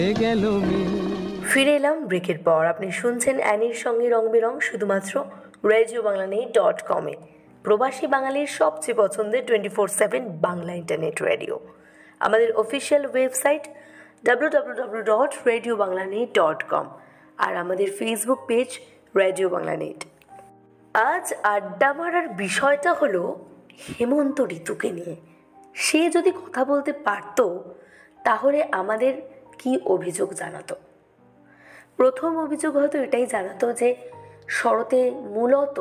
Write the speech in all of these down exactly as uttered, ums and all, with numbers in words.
গেল ফিরে এলাম ব্রেকের পর। আপনি শুনছেন অ্যানির সঙ্গে রং বেরং, শুধুমাত্র রেডিও বাংলা নেই ডট কমে, প্রবাসী বাঙালির সবচেয়ে পছন্দের twenty four seven Bangla internet radio. আমাদের official website W W W dot radio Bangla net dot com আর আমাদের Facebook page radio Bangla net. আজ আড্ডা মারার বিষয়টা হলো হেমন্ত ঋতুকে নিয়ে। সে যদি কথা বলতে পারত তাহলে আমাদের কি অভিযোগ জানাতো? প্রথম অভিযোগ হয়তো এটাই জানাতো যে শরতে মূলত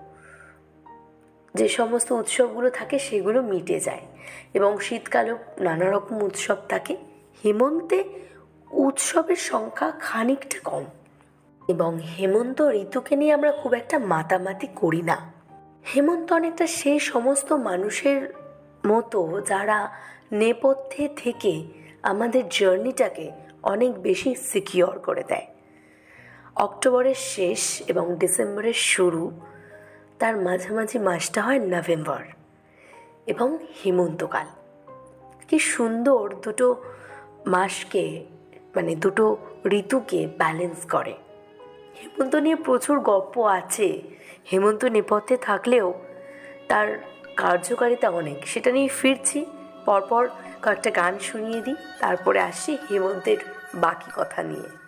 যে সমস্ত উৎসবগুলো থাকে সেগুলো মিটে যায় এবং শীতকালেও নানা রকম উৎসব থাকে। হেমন্তে উৎসবের সংখ্যা খানিকটা কম এবং হেমন্ত ঋতুকে নিয়ে আমরা খুব একটা মাতামাতি করি না। হেমন্ত অনেকটা সেই সমস্ত মানুষের মতো যারা নেপথ্যে থেকে আমাদের জার্নিটাকে অনেক বেশি সিকিওর করে দেয়। অক্টোবরের শেষ এবং ডিসেম্বরের শুরু, তার মাঝামাঝি মাসটা হয় নভেম্বর এবং হেমন্তকাল। কি সুন্দর দুটো মাসকে, মানে দুটো ঋতুকে ব্যালেন্স করে। হেমন্ত নিয়ে প্রচুর গল্প আছে। হেমন্ত নেপথ্যে থাকলেও তার কার্যকারিতা অনেক, সেটা নিয়ে ফিরছি। পরপর কয়েকটা গান শুনিয়ে দিই, তারপরে আসি হেমন্তের বাকি কথা নিয়ে।